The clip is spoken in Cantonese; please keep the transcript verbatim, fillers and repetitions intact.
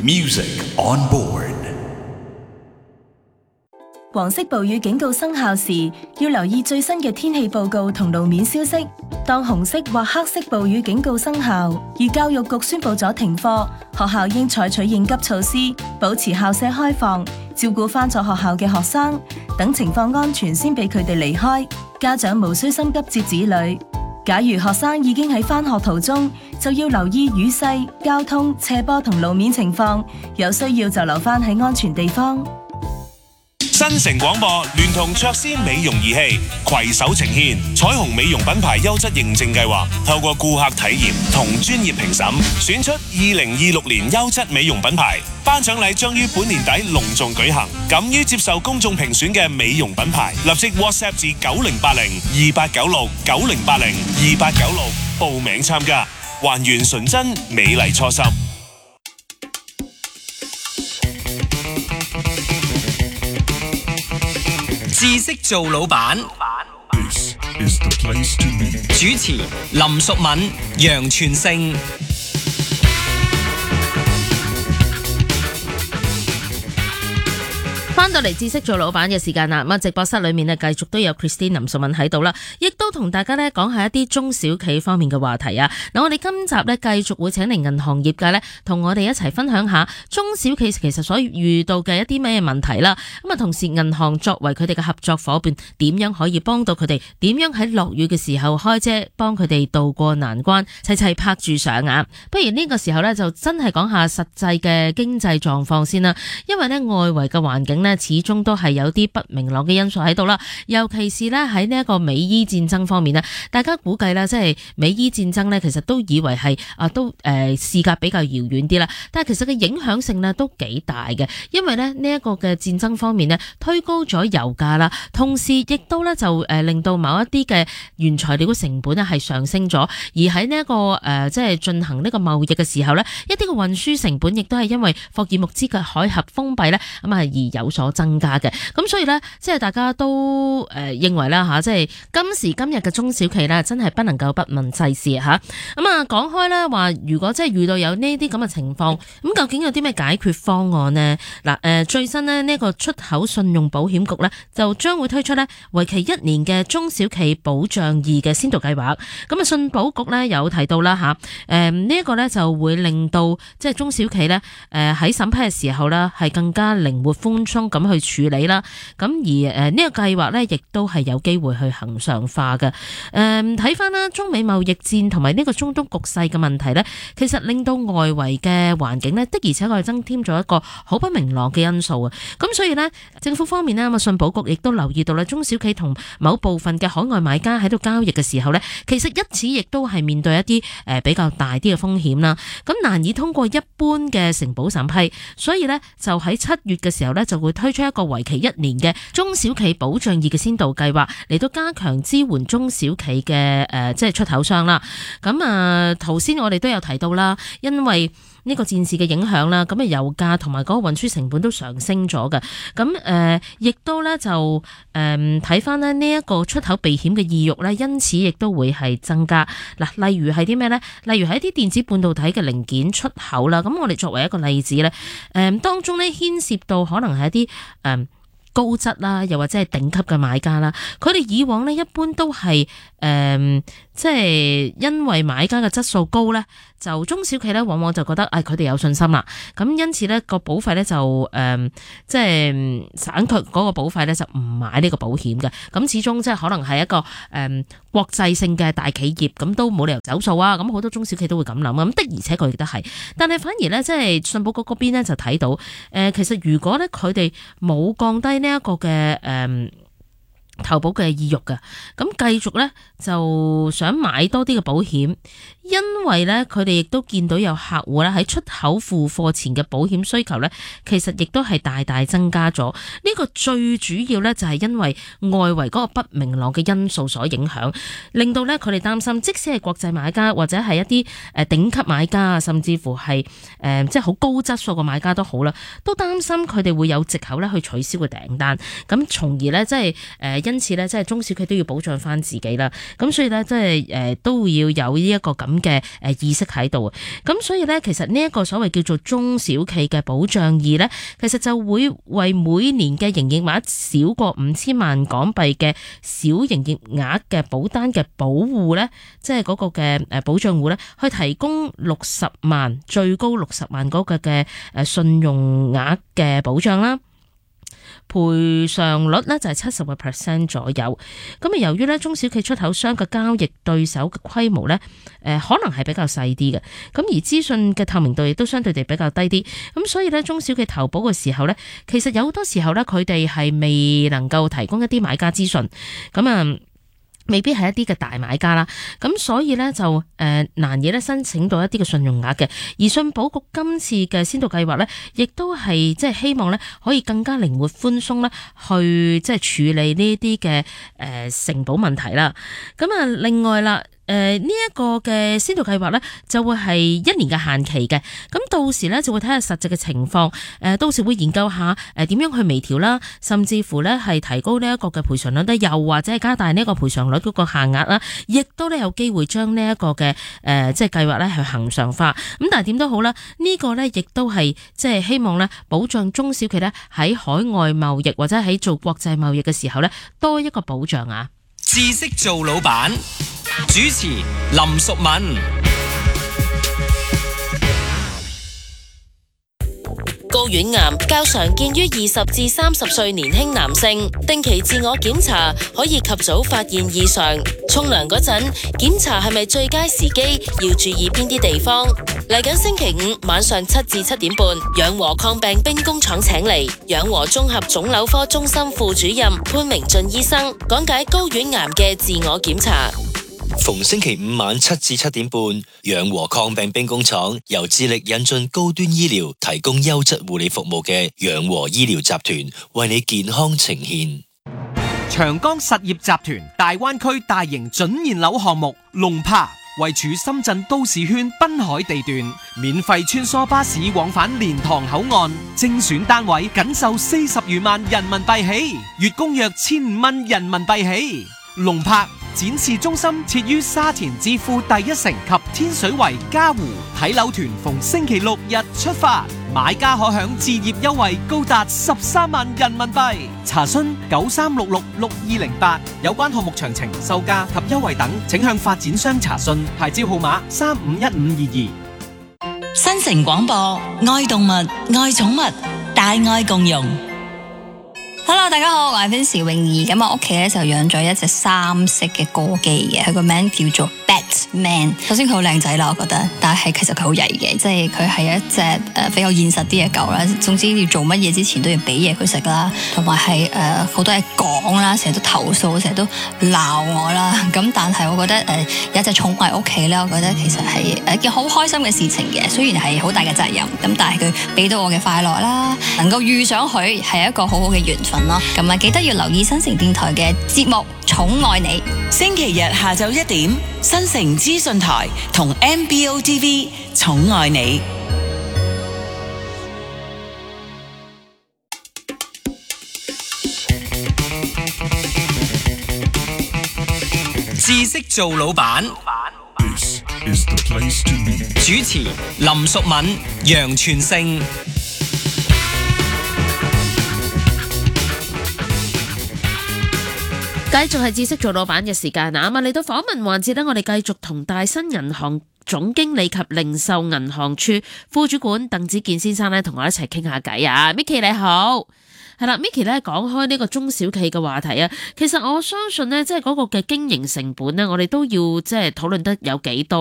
Music on board。 黃色暴雨警告生效時，要留意最新嘅天氣報告同路面消息。當紅色或黑色暴雨警告生效，而教育局宣布咗停課，學校應採取應急措施，保持校舍開放，照顧返咗學校嘅學生，等情況安全先俾佢哋離開。家長無需心急接子女。假如學生已經喺返學途中，就要留意雨勢、交通、斜坡同路面情況，有需要就留返喺安全地方。 新城廣播聯同卓思美容儀器攜手呈現彩虹美容品牌優質認證計劃，透過顧客體驗同專業評審，選出二零二六年優質美容品牌。頒獎禮將於本年底隆重舉行，敢於接受公眾評選嘅美容品牌，立即 WhatsApp 至九零八零二八九六九零八零二八九六報名參加，還原純真美麗初心。 知識做老闆， This is the place to be。 主持林淑敏、楊全勝。 翻到嚟知識做老闆嘅時間啦，咁啊直播室裏面呢繼續都有 Christine 林淑敏喺度啦，亦都同大家呢講下一啲中小企方面嘅話題啊。嗱，我哋今集呢繼續會請嚟銀行業界呢同我哋一齊分享下中小企其實所遇到嘅一啲咩問題啦。咁啊，同時銀行作為佢哋嘅合作夥伴，點樣可以幫到佢哋？點樣喺落雨嘅時候開遮，幫佢哋渡過難關？齊齊拍住上啊！不如呢個時候呢，就真係講下實際嘅經濟狀況先啦，因為呢外圍嘅環境呢，始終都係有啲不明朗嘅因素喺度啦，尤其是咧喺呢一個美伊戰爭方面咧，大家估計啦，即係美伊戰爭咧，其實都以為係啊都誒事隔比較遙遠啲啦，但係其實嘅影響性咧都幾大嘅，因為咧呢一個嘅戰爭方面咧推高咗油價啦，同時亦都咧就誒令到某一啲嘅原材料嘅成本咧係上升咗，而喺呢一個誒即係進行呢個貿易嘅時候咧，一啲嘅運輸成本亦都係因為霍爾木茲嘅海峽封閉咧咁啊而有所增加嘅，咁所以咧，即係大家都誒、呃、認為啦吓，即係今時今日嘅中小企咧，真係不能夠不問世事吓。咁啊，講開咧話，如果即係遇到有呢啲咁嘅情況，咁究竟有啲咩解決方案呢？嗱，誒最新呢，呢個出口信用保險局咧，就將會推出咧為期一年嘅中小企保障易嘅先導計劃。咁啊，信保局咧有提到啦吓，誒呢一個咧就會令到即係中小企咧誒喺審批嘅時候咧係更加靈活寬鬆咁去處理啦，咁而誒呢個計劃咧，亦都係有機會去恆常化嘅。誒睇翻啦，中美貿易戰同埋呢個中東局勢嘅問題咧，其實令到外圍嘅環境咧的而且確係增添咗一個好不明朗嘅因素啊。咁所以咧，政府方面咧，咁啊信保局亦都留意到咧，中小企同某部分嘅海外買家喺度交易嘅時候咧，其實一此亦都係面對一啲誒比較大啲嘅風險啦。咁難以通過一般嘅承保審批，所以咧就喺七月嘅時候咧就會推出一個為期一年嘅中小企保障易嘅先導計劃，嚟到加強支援中小企嘅誒、呃，即係出口商啦。咁啊，頭先我哋都有提到啦，因為呢個戰事嘅影響啦，咁啊油價同埋嗰個運輸成本都上升咗嘅。咁誒，亦都咧就誒睇翻咧呢一個出口避險嘅意欲咧，因此亦都會係增加。嗱，例如係啲咩咧？例如係一啲電子半導體嘅零件出口啦。咁我哋作為一個例子咧，誒當中咧牽涉到可能係一啲誒高質啦，又或者係頂級嘅買家啦，佢哋以往咧一般都係誒、呃，即係因為買家嘅質素高咧，就中小企咧往往就覺得誒佢哋有信心啦，咁因此咧個保費咧就誒、呃，即係省卻嗰個保費咧就唔買呢個保險嘅，咁始終即係可能係一個誒、呃、國際性嘅大企業，咁都冇理由走數啊，咁好多中小企都會咁諗，咁的而且確亦都係，但係反而咧即係信保局嗰邊咧就睇到誒、呃，其實如果咧佢哋冇降低呢一個嘅誒投保嘅意欲嘅，咁繼續咧就想買多啲嘅保險，因為咧佢哋亦都見到有客戶咧喺出口付貨前嘅保險需求咧，其實亦都係大大增加咗。呢個最主要咧就係因為外圍嗰個不明朗嘅因素所影響，令到咧佢哋擔心，即使係國際買家或者係一啲誒頂級買家啊，甚至乎係誒即係好高質素嘅買家都好啦，都擔心佢哋會有藉口咧去取消個訂單，咁從而咧即係誒因此咧，即係中小企都要保障翻自己啦。咁所以咧，即係誒都要有呢一個咁嘅誒意識喺度。咁所以咧，其實呢一個所謂叫做中小企嘅保障二咧，其實就會為每年嘅營業額少過五千萬港幣嘅小營業額嘅保單嘅保戶咧，即係嗰個嘅誒保障戶咧，去提供六十萬最高六十萬嗰個嘅誒信用額嘅保障啦。賠償率咧就係七十個 percent 左右。咁啊，由於咧中小企出口商嘅交易對手嘅規模咧，誒可能係比較細啲嘅，咁而資訊嘅透明度亦都相對地比較低啲。咁所以咧，中小企投保嘅時候咧，其實有好多時候咧，佢哋係未能夠提供一啲買家資訊。咁啊。未必係一啲嘅大買家啦，咁所以咧就誒、呃、難以咧申請到一啲嘅信用額嘅。而信保局今次嘅先導計劃咧，亦都係即係希望咧可以更加靈活寬鬆咧，去即係處理呢啲嘅誒承保問題啦。咁啊，另外啦。誒呢一個嘅先導計劃咧，就會係一年嘅限期嘅。咁到時咧就會睇下實際嘅情況。誒到時會研究下誒點樣去微調啦，甚至乎咧係提高呢一個嘅賠償率咧，又或者係加大呢一個賠償率嗰個限額啦，亦都咧有機會將呢一個嘅誒即係計劃咧去恆常化。咁但係點都好啦，呢個咧亦都係即係希望咧保障中小企咧喺海外貿易或者喺做國際貿易嘅時候咧多一個保障啊！ 知識做老闆，主持林淑敏。 睾丸癌較常見於二十至三十歲年輕男性，定期自我檢查可以及早發現異常。沖涼嗰陣檢查係咪最佳時機？要注意邊啲地方？嚟緊星期五晚上七至七點半，養和抗病兵工廠請嚟養和綜合腫瘤科中心副主任潘明俊醫生講解睾丸癌嘅自我檢查。 逢星期五晚七至七點半，養和抗病兵工廠由致力引進高端醫療、提供優質護理服務嘅養和醫療集團為你健康呈現。 長江實業集團大灣區大型準現樓項目龍柏，位處深圳都市圈濱海地段，免費穿梭巴士往返蓮塘口岸，精選單位僅售四十餘萬人民幣起，月供約千五蚊人民幣起。龍柏展示中心設於沙田置富第一城及天水圍嘉湖，睇樓團逢星期六日出發，買家可享置業優惠高達十三萬人民幣。查詢九三六六六二零八，有關項目詳情、售價及優惠等，請向發展商查詢。牌照號碼三五一五二二。 新城廣播，愛動物，愛寵物，大愛共融。Hello， 大家好，我係 Vincy 泳兒。咁我屋企咧就養咗一隻三色嘅哥基嘅，佢個名叫做 Batman。首先佢好靚仔啦，我覺得，但係其實佢好曳嘅，即係佢係一隻誒、呃、比較現實啲嘅狗啦。總之要做乜嘢之前都要俾嘢佢食啦，同埋係誒好多嘢講啦，成日都投訴，成日都鬧我啦。咁但係我覺得誒、呃、有一隻寵物喺屋企咧，我覺得其實係一件好開心嘅事情嘅。雖然係好大嘅責任，咁但係佢俾到我嘅快樂啦，能夠遇上佢係一個好好嘅緣分。咁啊，記得要留意新城電台嘅節目《寵愛你》， 星期日下晝一點，新城資訊台同 M B O T V《寵愛你》。 知識做老闆， This is the place to be. 主持林淑敏、楊全勝。 繼續係知識做老闆嘅時間啊！咁啊嚟到訪問環節咧，我哋繼續同大新銀行總經理及零售銀行處副主管鄧子健先生咧，同我一齊傾下偈啊 ！Micky 你好，係啦 ，Micky 咧講開呢個中小企嘅話題啊，其實我相信咧，即係嗰個嘅經營成本咧，我哋都要即係討論得有幾多。